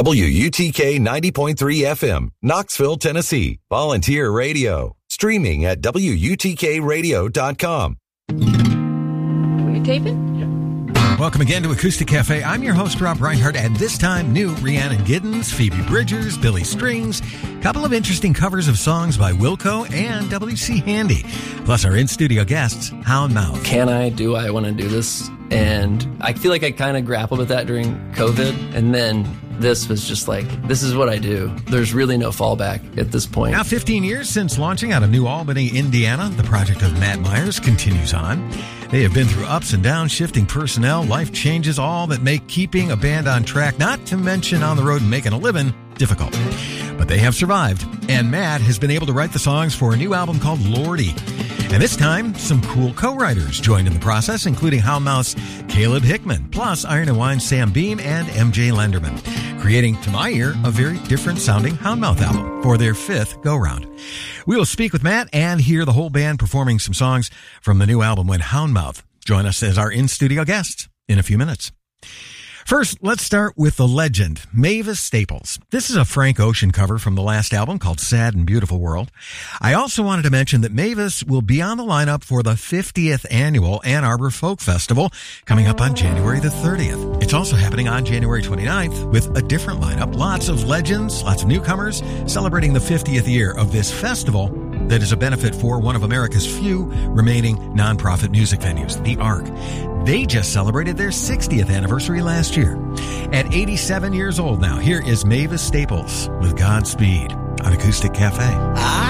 WUTK 90.3 FM, Knoxville, Tennessee. Volunteer radio. Streaming at WUTKRadio.com. Were you taping? Welcome again to Acoustic Cafe. I'm your host, Rob Reinhardt, and this time, new Rhiannon Giddens, Phoebe Bridgers, Billy Strings, a couple of interesting covers of songs by Wilco and W.C. Handy, plus our in-studio guests, Houndmouth. Do I want to do this? And I feel like I kind of grappled with that during COVID, and then this was just like, this is what I do. There's really no fallback at this point. Now, 15 years since launching out of New Albany, Indiana, the project of Matt Myers continues on. They have been through ups and downs, shifting personnel, life changes, all that make keeping a band on track, not to mention on the road and making a living, difficult. But they have survived, and Matt has been able to write the songs for a new album called Lordy. And this time, some cool co-writers joined in the process, including Houndmouth's Caleb Hickman, plus Iron and Wine's Sam Beam and MJ Lenderman, creating, to my ear, a very different sounding Houndmouth album for their fifth go-round. We will speak with Matt and hear the whole band performing some songs from the new album when Houndmouth join us as our in-studio guests in a few minutes. First, let's start with the legend, Mavis Staples. This is a Frank Ocean cover from the last album called Sad and Beautiful World. I also wanted to mention that Mavis will be on the lineup for the 50th annual Ann Arbor Folk Festival coming up on January the 30th. It's also happening on January 29th with a different lineup. Lots of legends, lots of newcomers celebrating the 50th year of this festival that is a benefit for one of America's few remaining nonprofit music venues, the Ark. They just celebrated their 60th anniversary last year. At 87 years old now, here is Mavis Staples with Godspeed on Acoustic Cafe.